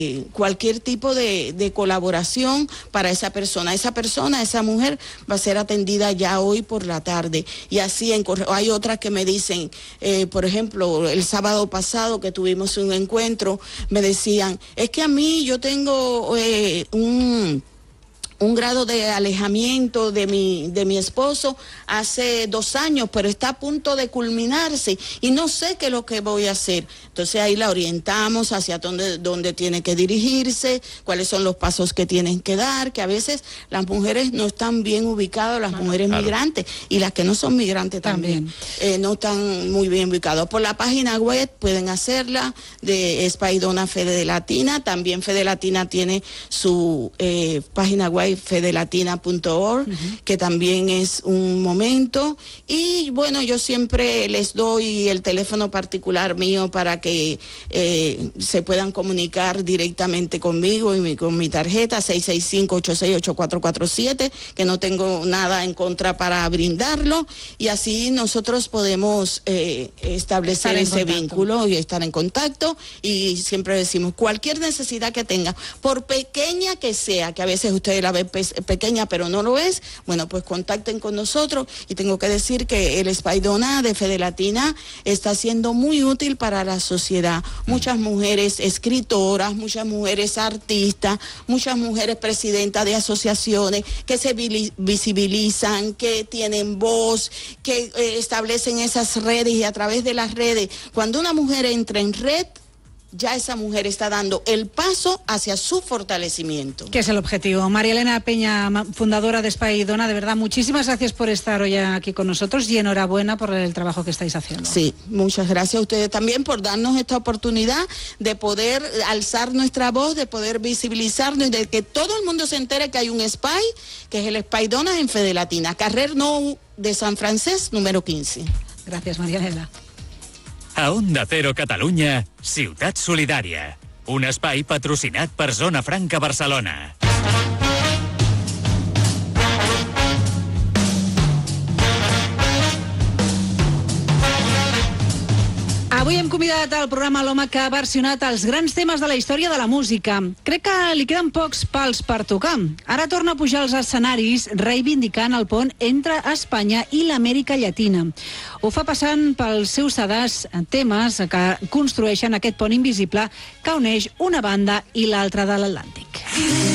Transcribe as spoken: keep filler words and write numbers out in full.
cualquier tipo de, de colaboración para esa persona. Esa persona, esa mujer va a ser atendida ya hoy por la tarde. Y así en, hay otras que me dicen, eh, por ejemplo, el sábado pasado que tuvimos un encuentro, me decían, es que a mí yo tengo eh, un... un grado de alejamiento de mi, de mi esposo hace dos años, pero está a punto de culminarse y no sé qué es lo que voy a hacer. Entonces ahí la orientamos hacia dónde, dónde tiene que dirigirse, cuáles son los pasos que tienen que dar, que a veces las mujeres no están bien ubicadas, las mujeres claro. migrantes y las que no son migrantes también, también. Eh, no están muy bien ubicadas. Por la página web pueden hacerla de Espaidona Fede Latina, también Fede Latina tiene su eh, página web fedelatina punto org, uh-huh. que también es un momento, y bueno, yo siempre les doy el teléfono particular mío para que eh, se puedan comunicar directamente conmigo y mi, con mi tarjeta seis seis cinco, ocho seis ocho cuatro cuatro siete, que no tengo nada en contra para brindarlo, y así nosotros podemos eh, establecer ese contacto. vínculo y estar en contacto, y siempre decimos, cualquier necesidad que tenga, por pequeña que sea, que a veces ustedes la ven pequeña pero no lo es, bueno, pues contacten con nosotros. Y tengo que decir que el Espaidona de Fede Latina está siendo muy útil para la sociedad. Muchas mujeres escritoras, muchas mujeres artistas, muchas mujeres presidentas de asociaciones que se visibilizan, que tienen voz, que eh, establecen esas redes, y a través de las redes, cuando una mujer entra en red, ya esa mujer está dando el paso hacia su fortalecimiento. Que es el objetivo. María Elena Peña, fundadora de Espaidona, de verdad, muchísimas gracias por estar hoy aquí con nosotros y enhorabuena por el trabajo que estáis haciendo. Sí, muchas gracias a ustedes también por darnos esta oportunidad de poder alzar nuestra voz, de poder visibilizarnos y de que todo el mundo se entere que hay un SPAI, que es el Espaidona en Fede Latina, carrer Nou de San Francesc, número quinze. Gracias, María Elena. A Onda Cero Catalunya, Ciutat Solidària. Un espai patrocinat per Zona Franca Barcelona. Avui hem convidat al programa l'home que ha versionat els grans temes de la història de la música. Crec que li queden pocs pals per tocar. Ara torna a pujar als escenaris reivindicant el pont entre Espanya i l'Amèrica Llatina. Ho fa passant pels seus sedars temes que construeixen aquest pont invisible que uneix una banda i l'altra de l'Atlàntic.